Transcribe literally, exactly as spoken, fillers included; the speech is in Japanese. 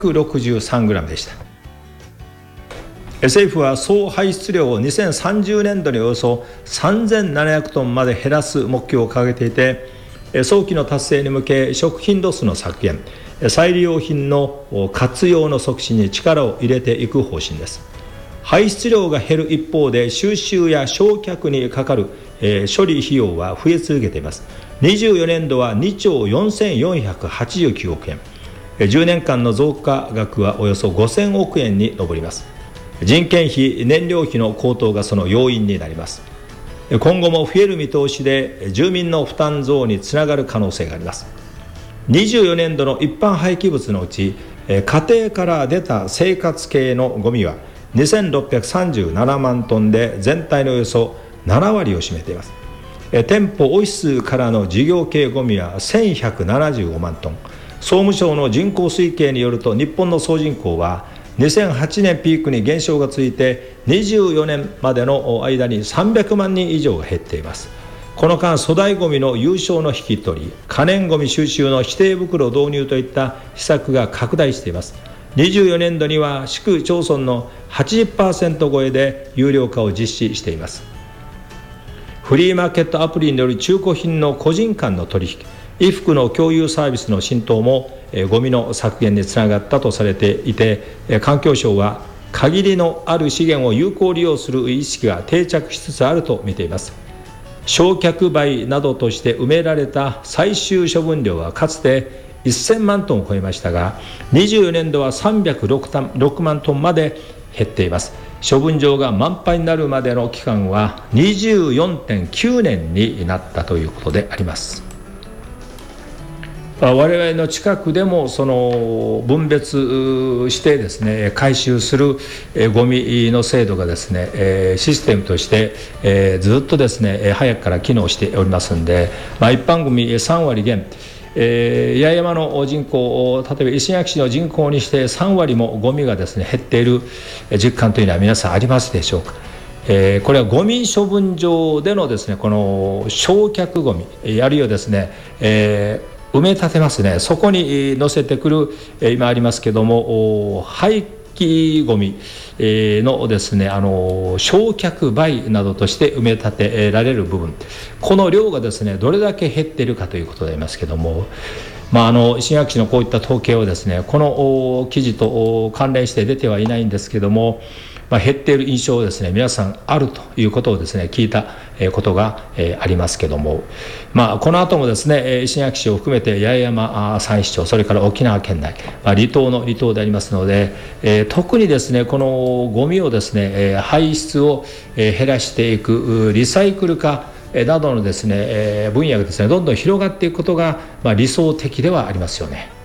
ろくじゅうさんグラム でした。政府は総排出量をにせんさんじゅうねんどにおよそさんぜんななひゃくトンまで減らす目標を掲げていて、早期の達成に向け食品ロスの削減、再利用品の活用の促進に力を入れていく方針です。排出量が減る一方で収集や焼却にかかる処理費用は増え続けています。にじゅうよねんどはにちょうよんせんよんひゃくはちじゅうきゅうおくえん、じゅうねんかんの増加額はおよそごせんおくえんに上ります。人件費、燃料費の高騰がその要因になります。今後も増える見通しで住民の負担増につながる可能性があります。にじゅうよねんどの一般廃棄物のうち家庭から出た生活系のゴミはにせんろっぴゃくさんじゅうななまんトンで全体のおよそななわりを占めています。店舗オフィスからの事業系ゴミはせんひゃくななじゅうごまんトン。総務省の人口推計によると日本の総人口はにせんはちねんピークに減少が続いてにじゅうよねんまでの間にさんびゃくまんにん以上が減っています。この間粗大ゴミの有償の引き取り、可燃ゴミ収集の指定袋導入といった施策が拡大しています。にじゅうよねんどには市区町村の はちじゅっパーセント 超えで有料化を実施しています。フリーマーケットアプリによる中古品の個人間の取引、衣服の共有サービスの浸透もゴミの削減につながったとされていて、環境省は限りのある資源を有効利用する意識が定着しつつあると見ています。焼却灰などとして埋められた最終処分量はかつてせんまんトンを超えましたが、にじゅうよねんどはさんびゃくろくまんトンまで減っています。処分場が満杯になるまでの期間は にじゅうよんてんきゅうねんになったということであります。我々の近くでもその分別してですね、回収するゴミの制度がですね、システムとしてずっとですね早くから機能しておりますので、まあ、一般ゴミさんわり減、えー、八重山の人口、例えば石垣市の人口にしてさんわりもゴミがですね減っている実感というのは皆さんありますでしょうか。えー、これはゴミ処分場でのですねこの焼却ゴミ、あるいはですね、えー埋め立てますね、そこに乗せてくる今ありますけども廃棄ゴミのですねあの焼却灰などとして埋め立てられる部分、この量がですねどれだけ減っているかということでありますけども、まあ、あの石垣市のこういった統計をですねこの記事と関連して出てはいないんですけども、まあ、減っている印象をですね皆さんあるということをですね聞いたことがありますけども、まあ、この後もですね石垣市を含めて八重山三市町、それから沖縄県内、まあ、離島の離島でありますので、えー、特にですねこのゴミをですね排出を減らしていくリサイクル化などのですね分野がですねどんどん広がっていくことが、まあ、理想的ではありますよね。